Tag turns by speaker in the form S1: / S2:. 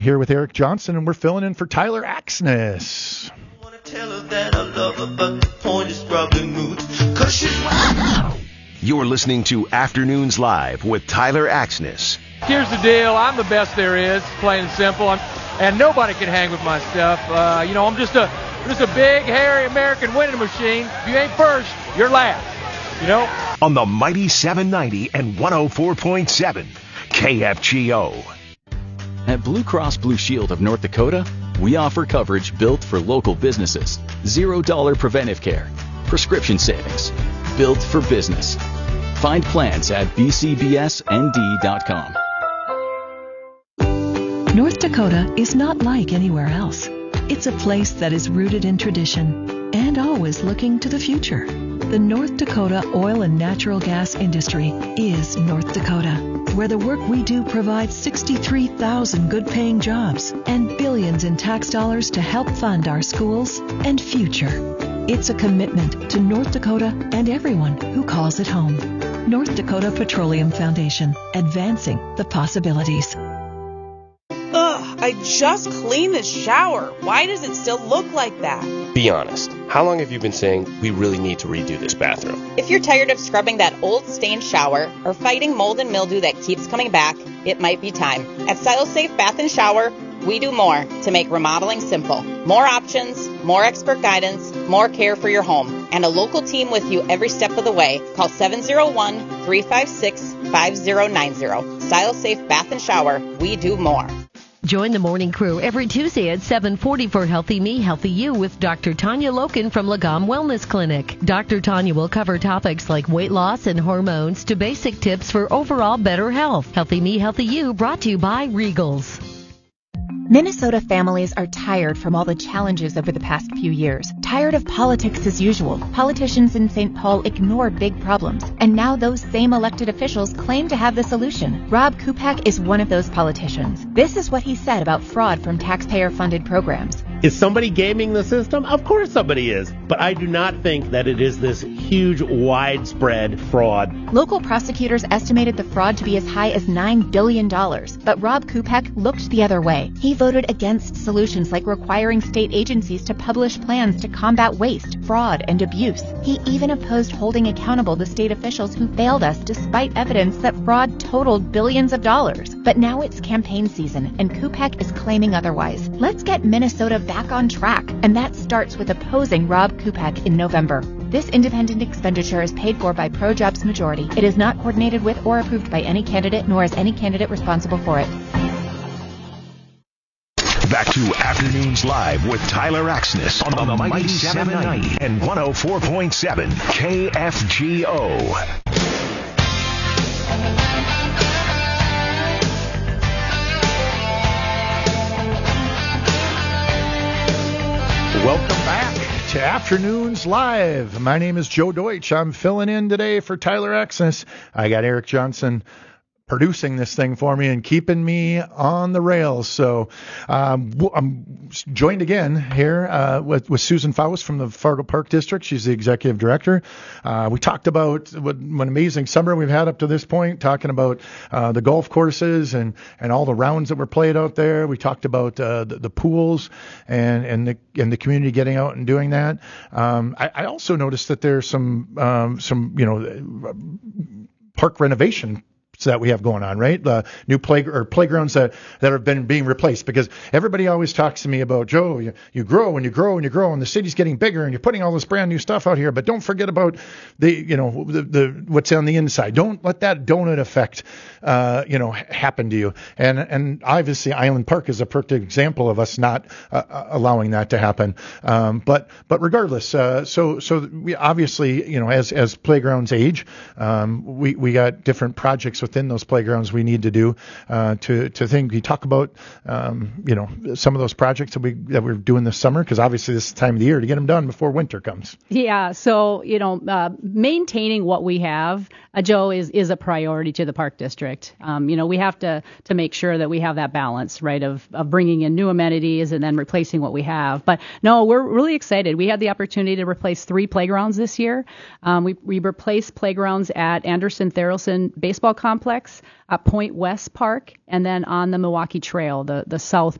S1: Here with Eric Johnson, and we're filling in for Tyler Axness.
S2: I wanna tell her that I love her, but the point is probably moot, 'cause she's
S3: You're listening to Afternoons Live with Tyler Axness.
S4: Here's the deal. I'm the best there is, plain and simple, and nobody can hang with my stuff. I'm just a big, hairy American winning machine. If you ain't first, you're last.
S3: On the mighty 790 and 104.7 KFGO.
S5: At Blue Cross Blue Shield of North Dakota, we offer coverage built for local businesses. $0 preventive care, prescription savings, built for business. Find plans at bcbsnd.com.
S6: North Dakota is not like anywhere else. It's a place that is rooted in tradition and always looking to the future. The North Dakota oil and natural gas industry is North Dakota, where the work we do provides 63,000 good-paying jobs and billions in tax dollars to help fund our schools and future. It's a commitment to North Dakota and everyone who calls it home. North Dakota Petroleum Foundation, advancing the possibilities.
S7: Ugh, I just cleaned the shower. Why does it still look like that?
S8: Be honest. How long have you been saying we really need to redo this bathroom?
S9: If you're tired of scrubbing that old stained shower or fighting mold and mildew that keeps coming back, it might be time. At SiloSafe Bath and Shower, we do more to make remodeling simple. More options, more expert guidance, more care for your home, and a local team with you every step of the way. Call 701-356-5090. SiloSafe Bath and Shower, we do more.
S10: Join the morning crew every Tuesday at 7:40 for Healthy Me, Healthy You with Dr. Tanya Loken from Lagom Wellness Clinic. Dr. Tanya will cover topics like weight loss and hormones to basic tips for overall better health. Healthy Me, Healthy You brought to you by Regals.
S11: Minnesota families are tired from all the challenges over the past few years. Tired of politics as usual. Politicians in St. Paul ignore big problems. And now those same elected officials claim to have the solution. Rob Kupak is one of those politicians. This is what he said about fraud from taxpayer-funded programs.
S12: Is somebody gaming the system? Of course somebody is. But I do not think that it is this huge, widespread fraud.
S11: Local prosecutors estimated the fraud to be as high as $9 billion. But Rob Kupak looked the other way. He voted against solutions like requiring state agencies to publish plans to combat waste, fraud, and abuse. He even opposed holding accountable the state officials who failed us despite evidence that fraud totaled billions of dollars. But now it's campaign season, and Kupak is claiming otherwise. Let's get Minnesota back on track, and that starts with opposing Rob Kupak in November. This independent expenditure is paid for by ProJobs Majority. It is not coordinated with or approved by any candidate, nor is any candidate responsible for it.
S3: Back to Afternoons Live with Tyler Axness on the mighty 790 and 104.7 KFGO.
S1: Welcome back to Afternoons Live. My name is Joe Deutsch. I'm filling in today for Tyler Axness. I got Eric Johnson producing this thing for me and keeping me on the rails. So I'm joined again here with Susan Faust from the Fargo Park District. She's the executive director. We talked about what an amazing summer we've had up to this point, talking about the golf courses and all the rounds that were played out there. We talked about the pools and the community getting out and doing that. I also noticed that there's some park renovation that we have going on, right? The new playgrounds that have been being replaced, because everybody always talks to me about, Joe, you grow and you grow and you grow, and the city's getting bigger and you're putting all this brand new stuff out here, but don't forget about the what's on the inside. Don't let that donut effect happen to you. And obviously Island Park is a perfect example of us not allowing that to happen. But regardless, so we obviously, as playgrounds age, we got different projects within those playgrounds we need to do to think. You talk about some of those projects that we're doing this summer, because obviously this is the time of the year to get them done before winter comes.
S13: Yeah, so maintaining what we have, Joe, is a priority to the Park District. We have to make sure that we have that balance, right, of bringing in new amenities and then replacing what we have. But no, we're really excited. We had the opportunity to replace 3 playgrounds this year. We replaced playgrounds at Anderson Tharaldson Baseball Complex, complex, Point West Park, and then on the Milwaukee Trail, the south